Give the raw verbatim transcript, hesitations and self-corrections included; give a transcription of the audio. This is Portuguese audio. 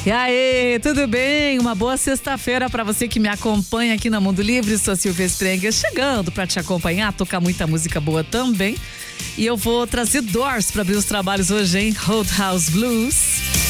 E aí, tudo bem? Uma boa sexta-feira para você que me acompanha aqui na Mundo Livre. Sou Silvia Sprenga, chegando para te acompanhar, tocar muita música boa também. E eu vou trazer Doors para abrir os trabalhos hoje, hein? Roadhouse Blues.